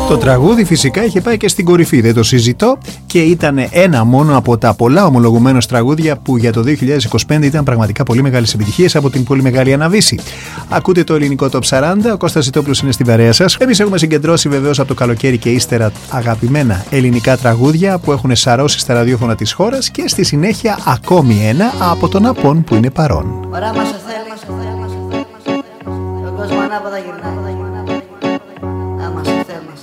Το τραγούδι φυσικά είχε πάει και στην κορυφή, δεν το συζητώ, και ήταν ένα μόνο από τα πολλά ομολογουμένως τραγούδια που για το 2025 ήταν πραγματικά πολύ μεγάλες επιτυχίες από την πολύ μεγάλη Αναβίση. Ακούτε το ελληνικό Top 40, ο Κώστας Ζητόπουλος είναι στη παρέα σας. Εμείς έχουμε συγκεντρώσει βεβαίως από το καλοκαίρι και ύστερα αγαπημένα ελληνικά τραγούδια που έχουν σαρώσει στα ραδιόφωνα της χώρας και στη συνέχεια ακόμη ένα από τον Απόν που είναι παρόν. Ωραία μας θέλει, ο κόσμος ανάποδα γυρνάει.